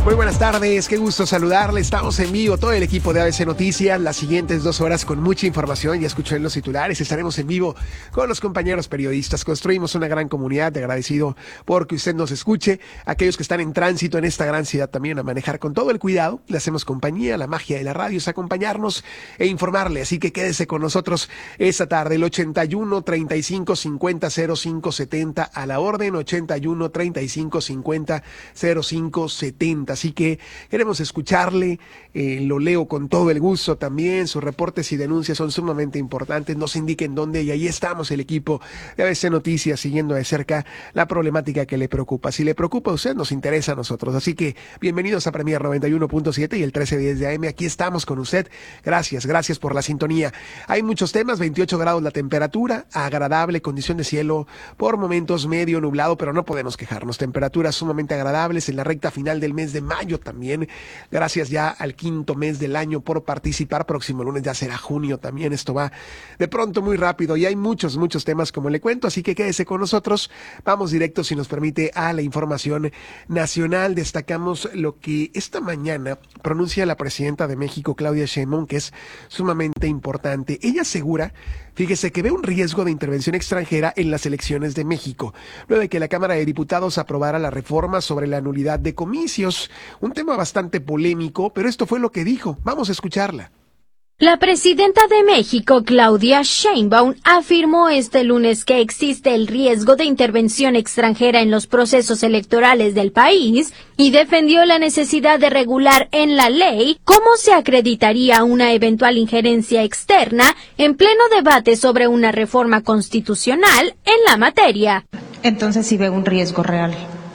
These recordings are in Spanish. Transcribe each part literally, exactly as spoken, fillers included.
Muy buenas tardes, qué gusto saludarle. Estamos en vivo, todo el equipo de A B C Noticias, las siguientes dos horas con mucha información. Ya escuchó en los titulares, estaremos en vivo con los compañeros periodistas. Construimos una gran comunidad, de agradecido porque usted nos escuche. Aquellos que están en tránsito en esta gran ciudad también a manejar con todo el cuidado. Le hacemos compañía, la magia de la radio es acompañarnos e informarle. Así que quédese con nosotros esta tarde, el ochenta y uno, treinta y cinco, cincuenta, cero cinco setenta a la orden, ochenta y uno, treinta y cinco, cincuenta, cero cinco setenta. Así que queremos escucharle, eh, lo leo con todo el gusto también, sus reportes y denuncias son sumamente importantes, nos indiquen dónde y ahí estamos el equipo de A B C Noticias siguiendo de cerca la problemática que le preocupa. Si le preocupa a usted, nos interesa a nosotros, así que bienvenidos a Premier noventa y uno punto siete y el trece diez de A M, aquí estamos con usted, gracias, gracias por la sintonía. Hay muchos temas, veintiocho grados la temperatura, agradable, condición de cielo por momentos medio nublado, pero no podemos quejarnos, temperaturas sumamente agradables en la recta final del mes de mayo también, gracias ya al quinto mes del año por participar, próximo lunes ya será junio también, esto va de pronto muy rápido y hay muchos, muchos temas como le cuento, así que quédese con nosotros, vamos directo si nos permite a la información nacional. Destacamos lo que esta mañana pronuncia la presidenta de México, Claudia Sheinbaum, que es sumamente importante. Ella asegura, fíjese, que ve un riesgo de intervención extranjera en las elecciones de México, luego de que la Cámara de Diputados aprobara la reforma sobre la nulidad de comicios. Un tema bastante polémico, pero esto fue lo que dijo. Vamos a escucharla. La presidenta de México, Claudia Sheinbaum, afirmó este lunes que existe el riesgo de intervención extranjera en los procesos electorales del país y defendió la necesidad de regular en la ley cómo se acreditaría una eventual injerencia externa en pleno debate sobre una reforma constitucional en la materia. Entonces sí ve un riesgo real.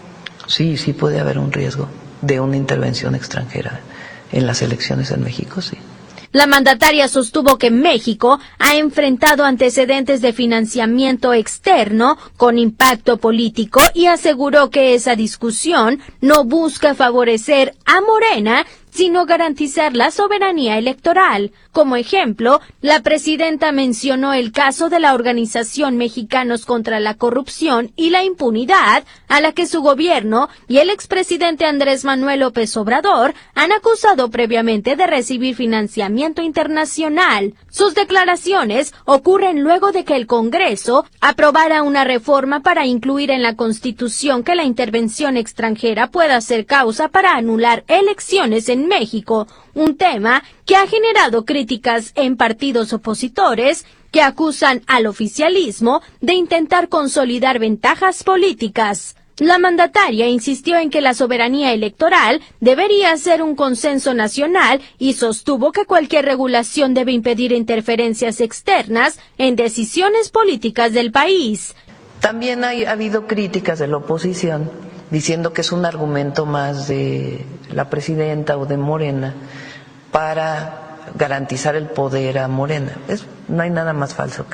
Sí, sí puede haber un riesgo de una intervención extranjera en las elecciones en México, sí. La mandataria sostuvo que México ha enfrentado antecedentes de financiamiento externo con impacto político y aseguró que esa discusión no busca favorecer a Morena, sino garantizar la soberanía electoral. Como ejemplo, la presidenta mencionó el caso de la Organización Mexicanos contra la Corrupción y la Impunidad, a la que su gobierno y el expresidente Andrés Manuel López Obrador han acusado previamente de recibir financiamiento internacional. Sus declaraciones ocurren luego de que el Congreso aprobara una reforma para incluir en la Constitución que la intervención extranjera pueda ser causa para anular elecciones en México, un tema que ha generado críticas en partidos opositores que acusan al oficialismo de intentar consolidar ventajas políticas. La mandataria insistió en que la soberanía electoral debería ser un consenso nacional y sostuvo que cualquier regulación debe impedir interferencias externas en decisiones políticas del país. También hay, ha habido críticas de la oposición diciendo que es un argumento más de la presidenta o de Morena para garantizar el poder a Morena. Es, no hay nada más falso que